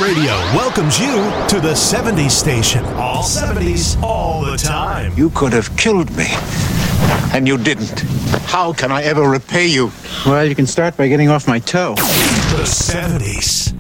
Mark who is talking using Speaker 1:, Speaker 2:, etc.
Speaker 1: Radio welcomes you to the 70s station. All 70s, all the time.
Speaker 2: You could have killed me, and you didn't. How can I ever repay you?
Speaker 3: Well, you can start by getting off my toe.
Speaker 1: The 70s.